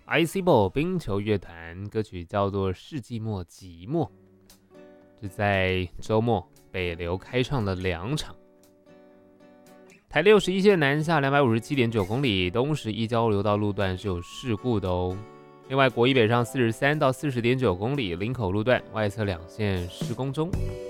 ICBO 冰球乐团歌曲叫做《世纪末寂寞》，这在周末北流开唱了2场。台61线南下257.9公里，东石一交流道路段是有事故的哦。另外，国一北上43到40.9公里，林口路段外侧2线施工中。